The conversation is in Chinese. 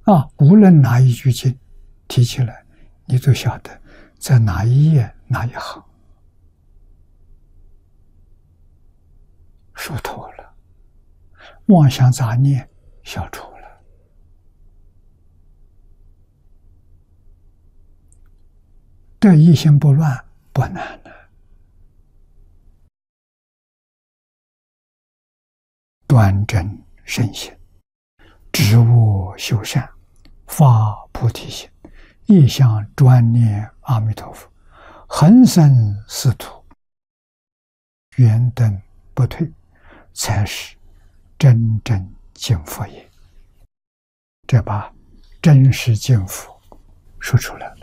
无论哪一句经提起来，你都晓得在哪一页哪一行，说透了，妄想杂念消除了，得一心不乱不难了。端正身心，知我修善，发菩提心，一向专念阿弥陀佛，恒生仕途，圆等不退，才是真正敬佛也。这把真实敬佛说出来。